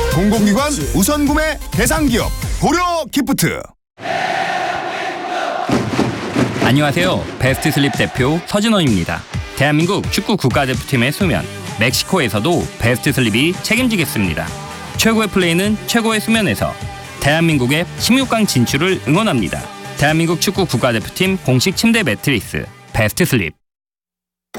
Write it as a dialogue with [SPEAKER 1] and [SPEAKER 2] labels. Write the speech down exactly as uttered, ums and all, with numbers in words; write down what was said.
[SPEAKER 1] 공공기관 우선 구매 대상 기업 고려 기프트.
[SPEAKER 2] 안녕하세요. 베스트 슬립 대표 서진원입니다. 대한민국 축구 국가대표팀의 수면, 멕시코에서도 베스트 슬립이 책임지겠습니다. 최고의 플레이는 최고의 수면에서. 대한민국의 십육 강 진출을 응원합니다. 대한민국 축구 국가대표팀 공식 침대 매트리스 베스트 슬립.